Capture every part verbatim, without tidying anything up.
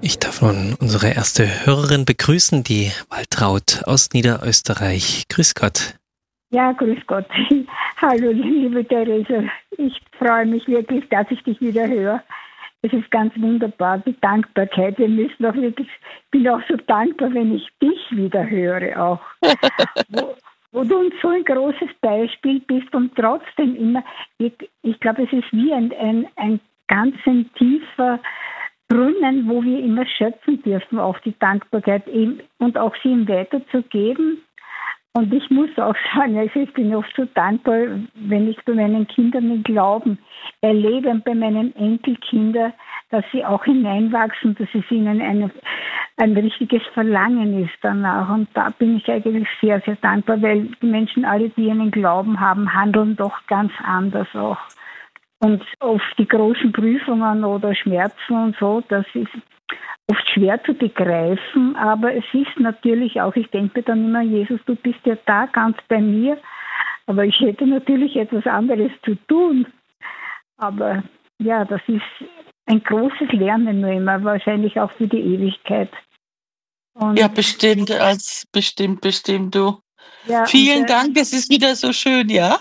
Ich darf nun unsere erste Hörerin begrüßen, die Waltraud aus Niederösterreich. Grüß Gott. Ja, grüß Gott. Hallo, liebe Theresa. Ich freue mich wirklich, dass ich dich wieder höre. Es ist ganz wunderbar, die Dankbarkeit. Wir müssen auch wirklich, ich bin auch so dankbar, wenn ich dich wieder höre auch. wo, wo du uns so ein großes Beispiel bist und trotzdem immer, ich, ich glaube, es ist wie ein, ein, ein ganz ein tiefer Brunnen, wo wir immer schöpfen dürfen, auch die Dankbarkeit eben, und auch sie ihm weiterzugeben. Und ich muss auch sagen, also ich bin oft so dankbar, wenn ich bei meinen Kindern den Glauben erlebe und bei meinen Enkelkindern, dass sie auch hineinwachsen, dass es ihnen eine, ein richtiges Verlangen ist danach. Und da bin ich eigentlich sehr, sehr dankbar, weil die Menschen, alle, die einen Glauben haben, handeln doch ganz anders auch. Und oft die großen Prüfungen oder Schmerzen und so, das ist oft schwer zu begreifen, aber es ist natürlich auch, ich denke mir dann immer, Jesus, du bist ja da ganz bei mir, aber ich hätte natürlich etwas anderes zu tun. Aber ja, das ist ein großes Lernen nur immer, wahrscheinlich auch für die Ewigkeit. Und ja, bestimmt, als bestimmt, bestimmt, du. Ja, Vielen und, äh, Dank, es ist wieder so schön, ja?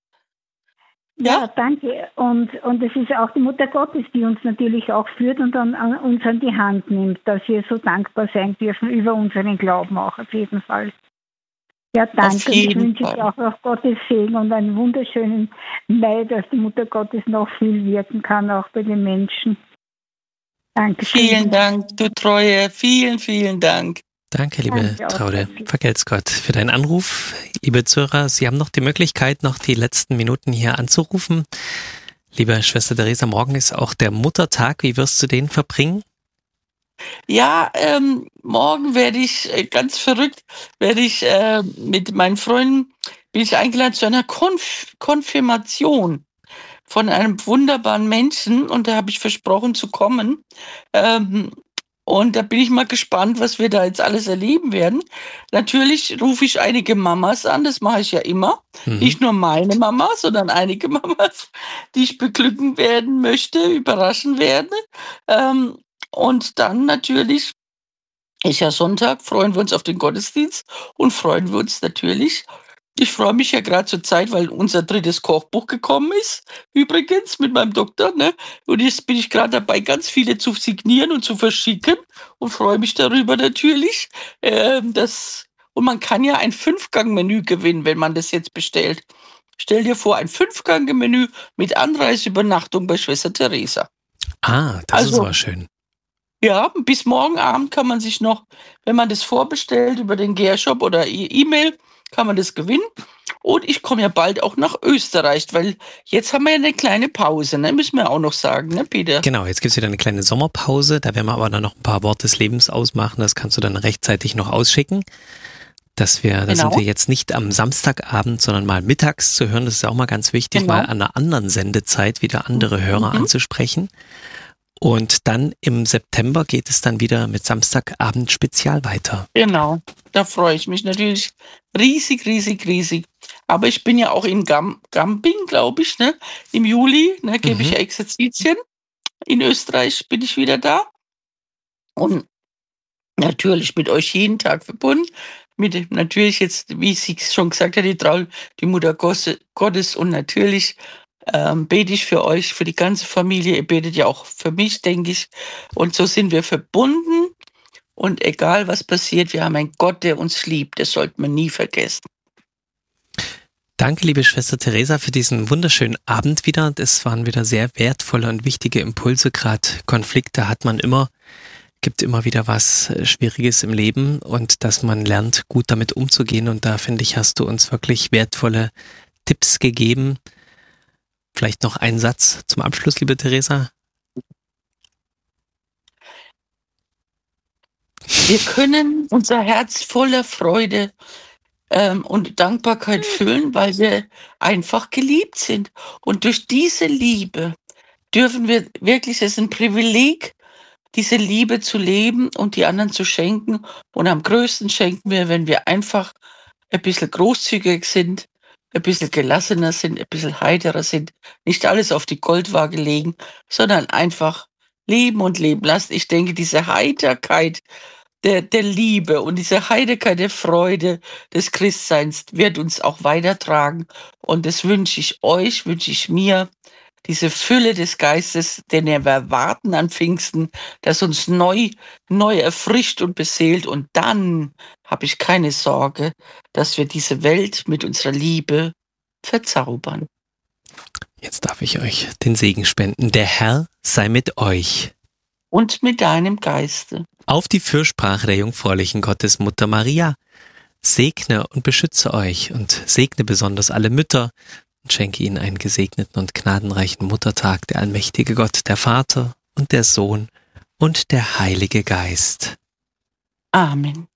Ja, ja, danke. Und, und es ist auch die Mutter Gottes, die uns natürlich auch führt und an, an uns an die Hand nimmt, dass wir so dankbar sein dürfen über unseren Glauben auch, auf jeden Fall. Ja, danke. Ich wünsche dir auch noch Gottes Segen und einen wunderschönen Mai, dass die Mutter Gottes noch viel wirken kann, auch bei den Menschen. Danke. Vielen Dank, du Treue. Vielen, vielen Dank. Danke, liebe Danke Traude. Vergelt's Gott für deinen Anruf. Liebe Zuhörer, Sie haben noch die Möglichkeit, noch die letzten Minuten hier anzurufen. Liebe Schwester Theresa, morgen ist auch der Muttertag. Wie wirst du den verbringen? Ja, ähm, morgen werde ich, äh, ganz verrückt, werde ich äh, mit meinen Freunden, bin ich eingeladen zu einer Konf- Konfirmation von einem wunderbaren Menschen und da habe ich versprochen zu kommen. Ähm, Und da bin ich mal gespannt, was wir da jetzt alles erleben werden. Natürlich rufe ich einige Mamas an, das mache ich ja immer. Mhm. Nicht nur meine Mama, sondern einige Mamas, die ich beglücken werden möchte, überraschen werde. Ähm, und dann natürlich, ist ja Sonntag, freuen wir uns auf den Gottesdienst und freuen wir uns natürlich. Ich freue mich ja gerade zur Zeit, weil unser drittes Kochbuch gekommen ist, übrigens mit meinem Doktor, ne? Und jetzt bin ich gerade dabei, ganz viele zu signieren und zu verschicken und freue mich darüber natürlich. Ähm, das, und man kann ja ein Fünfgang-Menü gewinnen, wenn man das jetzt bestellt. Stell dir vor, ein Fünfgang-Menü mit Anreiseübernachtung bei Schwester Theresa. Ah, das also, ist aber schön. Ja, bis morgen Abend kann man sich noch, wenn man das vorbestellt über den Gärshop oder E-Mail, kann man das gewinnen. Und ich komme ja bald auch nach Österreich, weil jetzt haben wir ja eine kleine Pause, ne? Müssen wir auch noch sagen, ne, Peter? Genau, jetzt gibt es wieder eine kleine Sommerpause. Da werden wir aber dann noch ein paar Worte des Lebens ausmachen. Das kannst du dann rechtzeitig noch ausschicken. Dass wir, da genau. sind wir jetzt nicht am Samstagabend, sondern mal mittags zu hören. Das ist auch mal ganz wichtig, genau. mal an einer anderen Sendezeit wieder andere Hörer mhm. anzusprechen. Und dann im September geht es dann wieder mit Samstagabend Spezial weiter. Genau, da freue ich mich natürlich riesig, riesig, riesig. Aber ich bin ja auch in Gam- Gambing, glaube ich, ne? Im Juli, ne, gebe mhm. ich ja Exerzitien. In Österreich bin ich wieder da. Und natürlich mit euch jeden Tag verbunden. Mit natürlich jetzt, wie sie schon gesagt hat, die Trau, die Mutter Gottes und natürlich Ähm, bete ich für euch, für die ganze Familie. Ihr betet ja auch für mich, denke ich. Und so sind wir verbunden. Und egal, was passiert, wir haben einen Gott, der uns liebt. Das sollte man nie vergessen. Danke, liebe Schwester Theresa, für diesen wunderschönen Abend wieder. Das waren wieder sehr wertvolle und wichtige Impulse. Gerade Konflikte hat man immer, gibt immer wieder was Schwieriges im Leben und dass man lernt, gut damit umzugehen. Und da, finde ich, hast du uns wirklich wertvolle Tipps gegeben. Vielleicht noch ein Satz zum Abschluss, liebe Theresa. Wir können unser Herz voller Freude ähm, und Dankbarkeit füllen, weil wir einfach geliebt sind. Und durch diese Liebe dürfen wir wirklich, es ist ein Privileg, diese Liebe zu leben und die anderen zu schenken. Und am größten schenken wir, wenn wir einfach ein bisschen großzügig sind, ein bisschen gelassener sind, ein bisschen heiterer sind, nicht alles auf die Goldwaage legen, sondern einfach leben und leben lasst. Ich denke, diese Heiterkeit der, der Liebe und diese Heiterkeit der Freude des Christseins wird uns auch weitertragen. Und das wünsche ich euch, wünsche ich mir, diese Fülle des Geistes, den wir erwarten an Pfingsten, das uns neu, neu erfrischt und beseelt. Und dann habe ich keine Sorge, dass wir diese Welt mit unserer Liebe verzaubern. Jetzt darf ich euch den Segen spenden. Der Herr sei mit euch. Und mit deinem Geiste. Auf die Fürsprache der jungfräulichen Gottesmutter Maria. Segne und beschütze euch und segne besonders alle Mütter und schenke ihnen einen gesegneten und gnadenreichen Muttertag, der allmächtige Gott, der Vater und der Sohn und der Heilige Geist. Amen.